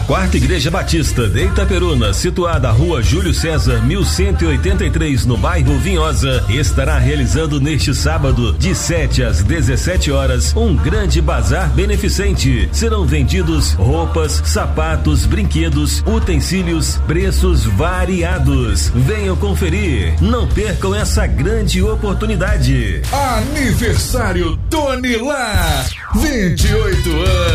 Quarta Igreja Batista de Itaperuna, situada à Rua Júlio César, 1183, no bairro Vinhosa, estará realizando neste sábado, de 7 às 17 horas, um grande bazar beneficente. Serão vendidos roupas, sapatos, brinquedos, utensílios, preços variados. Venham conferir. Não percam essa grande oportunidade. Aniversário Tony Lá, 28 anos.